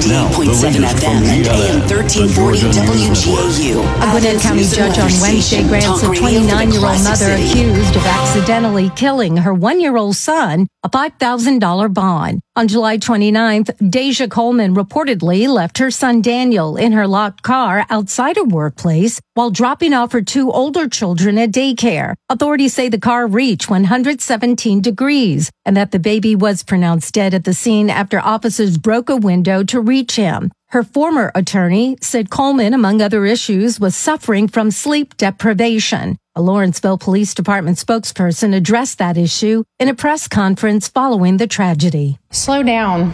98.7 FM and AM 1340 WGAU. A Gwinnett County judge on Wednesday grants a 29-year-old mother accused of accidentally killing her 1-year-old son a $5,000 bond. On July 29th, Deja Coleman reportedly left her son Daniel in her locked car outside her workplace while dropping off her 2 older children at daycare. Authorities say the car reached 117 degrees and that the baby was pronounced dead at the scene after officers broke a window to reach him. Her former attorney said Coleman, among other issues, was suffering from sleep deprivation. A Lawrenceville Police Department spokesperson addressed that issue in a press conference following the tragedy. Slow down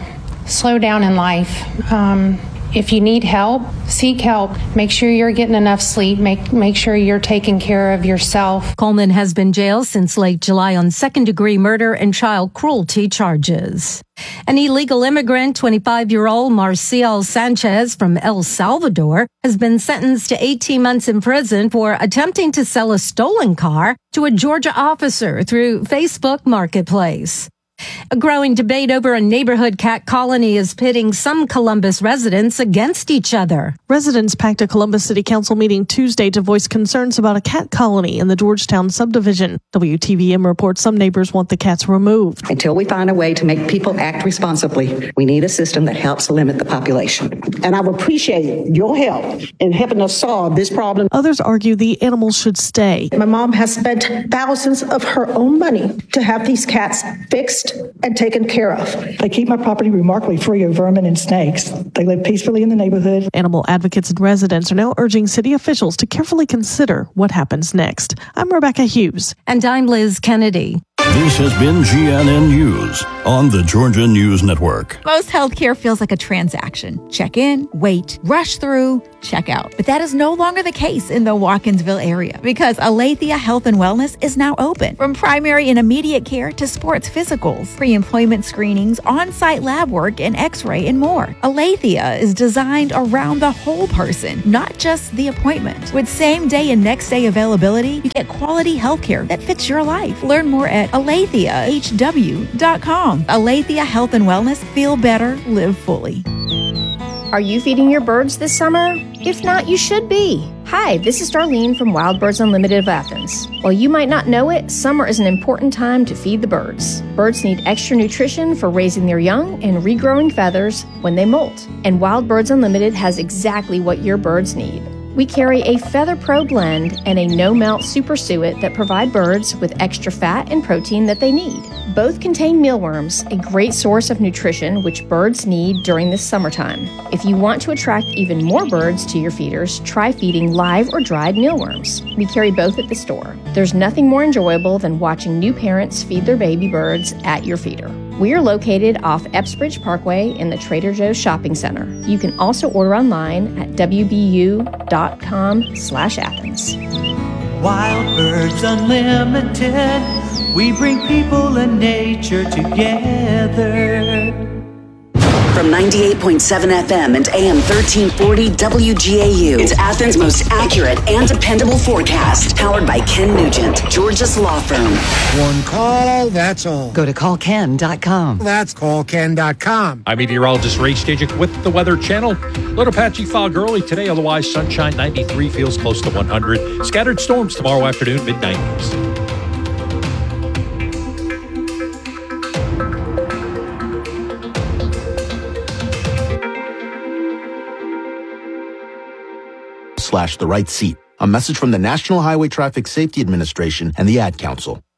in life. If you need help, seek help. Make sure you're getting enough sleep. Make sure you're taking care of yourself. Coleman has been jailed since late July on second-degree murder and child cruelty charges. An illegal immigrant, 25-year-old Marcial Sanchez from El Salvador, has been sentenced to 18 months in prison for attempting to sell a stolen car to a Georgia officer through Facebook Marketplace. A growing debate over a neighborhood cat colony is pitting some Columbus residents against each other. Residents packed a Columbus City Council meeting Tuesday to voice concerns about a cat colony in the Georgetown subdivision. WTVM reports some neighbors want the cats removed. Until we find a way to make people act responsibly, we need a system that helps limit the population. And I would appreciate your help in helping us solve this problem. Others argue the animals should stay. My mom has spent thousands of her own money to have these cats fixed and taken care of. They keep my property remarkably free of vermin and snakes. They live peacefully in the neighborhood. Animal advocates and residents are now urging city officials to carefully consider what happens next. I'm Rebecca Hughes. And I'm Liz Kennedy. This has been GNN News on the Georgia News Network. Most healthcare feels like a transaction. Check in, wait, rush through, check out. But that is no longer the case in the Watkinsville area because Aletheia Health and Wellness is now open. From primary and immediate care to sports physicals, pre-employment screenings, on-site lab work, and x-ray and more. Aletheia is designed around the whole person, not just the appointment. With same-day and next-day availability, you get quality healthcare that fits your life. Learn more at AletheaHW.com. Aletheia Health and Wellness. Feel better, live fully. Are you feeding your birds this summer? If not, you should be. Hi, this is Darlene from Wild Birds Unlimited of Athens. While you might not know it, summer is an important time to feed the birds. Birds need extra nutrition for raising their young and regrowing feathers when they molt. And Wild Birds Unlimited has exactly what your birds need. We carry a Feather Pro blend and a no-melt super suet that provide birds with extra fat and protein that they need. Both contain mealworms, a great source of nutrition which birds need during this summertime. If you want to attract even more birds to your feeders, try feeding live or dried mealworms. We carry both at the store. There's nothing more enjoyable than watching new parents feed their baby birds at your feeder. We are located off Epsbridge Parkway in the Trader Joe's Shopping Center. You can also order online at wbu.com/Athens. Wild Birds Unlimited, we bring people and nature together. From 98.7 FM and AM 1340 WGAU, it's Athens' most accurate and dependable forecast. Powered by Ken Nugent, Georgia's law firm. One call, that's all. Go to callken.com. That's callken.com. I'm meteorologist Ray Stajic with the Weather Channel. Little patchy fog early today, otherwise sunshine 93, feels close to 100. Scattered storms tomorrow afternoon, mid-90s. /the right seat. A message from the National Highway Traffic Safety Administration and the Ad Council.